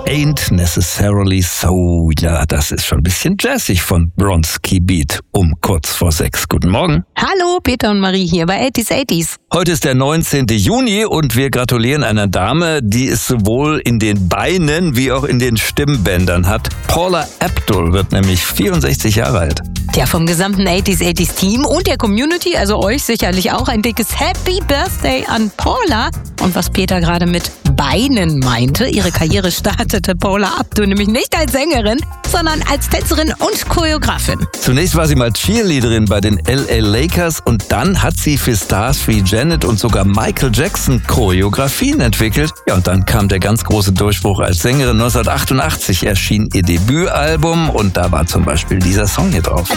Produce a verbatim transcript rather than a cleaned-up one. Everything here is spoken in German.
Ain't Necessarily So. Ja, das ist schon ein bisschen jazzig von Bronski Beat um kurz vor sechs. Guten Morgen. Hallo, Peter und Marie hier bei achtzig achtzig. Heute ist der neunzehnten Juni und wir gratulieren einer Dame, die es sowohl in den Beinen wie auch in den Stimmbändern hat. Paula Abdul wird nämlich vierundsechzig Jahre alt. Ja, vom gesamten achtzig achtzig Team und der Community, also euch sicherlich auch, ein dickes Happy Birthday an Paula. Und was Peter gerade mit Beinen meinte, ihre Karriere startete Paula Abdul nämlich nicht als Sängerin, sondern als Tänzerin und Choreografin. Zunächst war sie mal Cheerleaderin bei den L A Lakers und dann hat sie für Stars wie Janet und sogar Michael Jackson Choreografien entwickelt. Ja, und dann kam der ganz große Durchbruch als Sängerin. neunzehnhundertachtundachtzig erschien ihr Debütalbum und da war zum Beispiel dieser Song hier drauf.